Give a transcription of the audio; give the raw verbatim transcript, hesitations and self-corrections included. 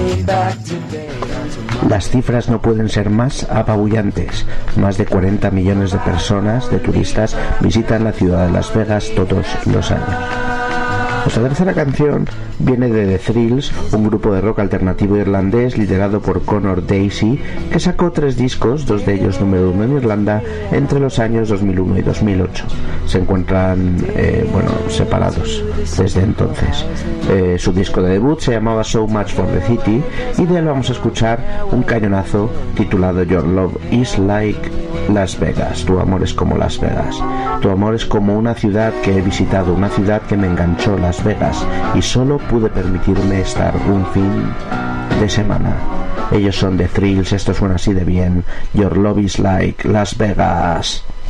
Las cifras no pueden ser más apabullantes. Más de cuarenta millones de personas, de turistas, visitan la ciudad de Las Vegas todos los años. Nuestra tercera canción viene de The Thrills, un grupo de rock alternativo irlandés liderado por Conor Daisy, que sacó tres discos, dos de ellos número uno en Irlanda, entre los años dos mil uno y dos mil ocho. Se encuentran, eh, bueno, separados desde entonces. Eh, su disco de debut se llamaba So Much for the City, y de él vamos a escuchar un cañonazo titulado Your Love is Like Las Vegas. Tu amor es como Las Vegas. Tu amor es como una ciudad que he visitado, una ciudad que me enganchó, Las Vegas, y solo pude permitirme estar un fin de semana. Ellos son The Thrills, esto suena así de bien. Your Love is Like Las Vegas.